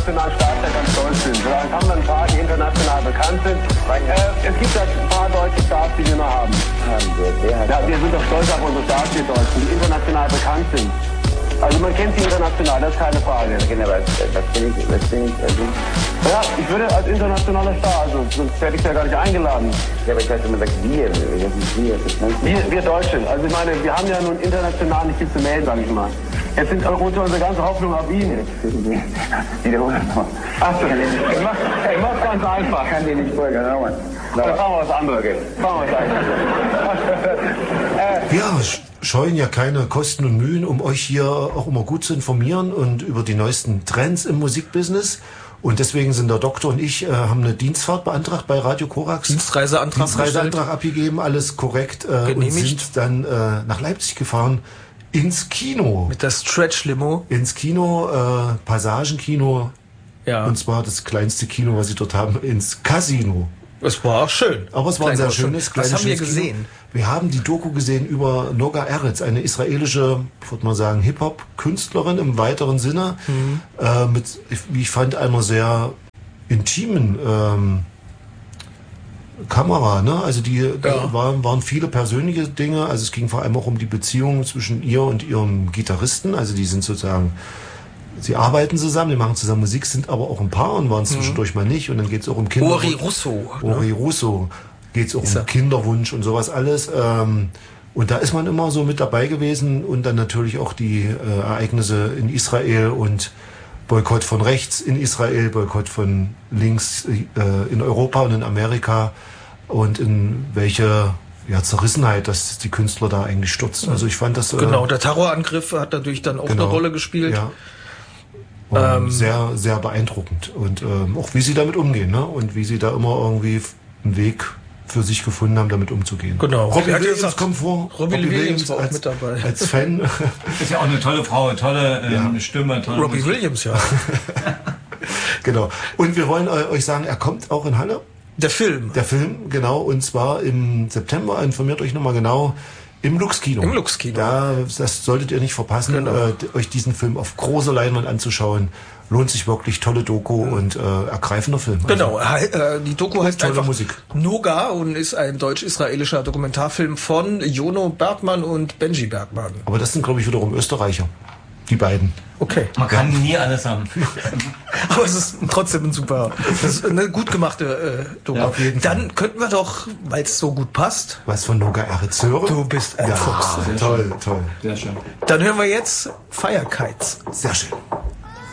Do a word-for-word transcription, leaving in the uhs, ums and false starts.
internationalen Stars ja ganz stolz sind. So, dann haben wir ein paar, die international bekannt sind. Äh, es gibt ja ein paar deutsche Stars, die wir noch haben. Ja, wir sind doch stolz auf unsere Stars, wir Deutschen, die international bekannt sind. Also man kennt sie international, das ist keine Frage. Aber was bin ich, was bin ich, also ja, ich würde als internationaler Star, also sonst hätte ich ja gar nicht eingeladen. Ja, aber ich dachte, man sagt wir, wir, wir, wir, wir Deutschen. Also ich meine, wir haben ja nun international nicht viel zu melden, sage ich mal. Jetzt sind unsere ganze Hoffnung auf ihn. Wiederholen nochmal. Achso, ich mach's, ich mach's ganz einfach. Ich kann dir nicht folgen, nochmal. Dann fahren wir was anderes. Fahren wir was anderes. Ja, scheuen ja keine Kosten und Mühen, um euch hier auch immer gut zu informieren und über die neuesten Trends im Musikbusiness. Und deswegen sind der Doktor und ich, äh, haben eine Dienstfahrt beantragt bei Radio Korax. Dienstreiseantrag. Dienstreiseantrag abgegeben, alles korrekt. Äh, und sind dann äh, nach Leipzig gefahren ins Kino. Mit der Stretch-Limo. Ins Kino, äh, Passagenkino. Ja. Und zwar das kleinste Kino, was sie dort haben, ins Casino. Es war auch schön. Aber es war ein sehr schönes, kleines Was haben wir Kino. gesehen? Wir haben die Doku gesehen über Noga Eretz, eine israelische, ich würde mal sagen, Hip-Hop-Künstlerin im weiteren Sinne, mhm. äh, mit, wie ich fand, einer sehr intimen ähm, Kamera. Ne? Also die ja. da waren, waren viele persönliche Dinge. Also es ging vor allem auch um die Beziehung zwischen ihr und ihrem Gitarristen. Also die sind sozusagen, sie arbeiten zusammen, die machen zusammen Musik, sind aber auch ein Paar und waren zwischendurch mhm. mal nicht. Und dann geht es auch um Kinder. Ori Russo. Ori ne? Russo. Geht es auch um Kinderwunsch und sowas alles. Ähm, und da ist man immer so mit dabei gewesen und dann natürlich auch die äh, Ereignisse in Israel und Boykott von rechts in Israel, Boykott von links äh, in Europa und in Amerika und in welche ja, Zerrissenheit, dass die Künstler da eigentlich stürzen. Also ich fand das... Äh, genau, der Terrorangriff hat natürlich dann auch genau, eine Rolle gespielt. Ja. Ähm, sehr, sehr beeindruckend. Und ähm, auch wie sie damit umgehen, ne? Und wie sie da immer irgendwie einen Weg für sich gefunden haben, damit umzugehen. Genau. Robbie Williams gesagt, kommt vor. Robbie, Robbie Williams war auch als, mit dabei. Als Fan. Ist ja auch eine tolle Frau, tolle ähm, ja. Stimme. Tolle Robbie Musik. Williams, ja. Genau. Und wir wollen euch sagen, er kommt auch in Halle. Der Film. Der Film, genau. Und zwar im September. Informiert euch nochmal genau. Im Lux-Kino. Im Lux-Kino. Da, das solltet ihr nicht verpassen, genau. äh, euch diesen Film auf großer Leinwand anzuschauen. Lohnt sich wirklich, tolle Doku und äh, ergreifender Film. Genau, also, äh, die Doku heißt tolle einfach Musik. Noga und ist ein deutsch-israelischer Dokumentarfilm von Jono Bergmann und Benji Bergmann. Aber das sind, glaube ich, wiederum Österreicher. Die beiden. Okay. Man kann nie alles haben. Aber es ist trotzdem ein super, das ist eine gut gemachte äh, Doku. Ja, auf jeden Fall. Dann könnten wir doch, weil es so gut passt. Was von Noga Eretz hören? Du bist ein ja, Fuchs. Toll, toll. Sehr schön. Dann hören wir jetzt Fire Kites. Sehr schön.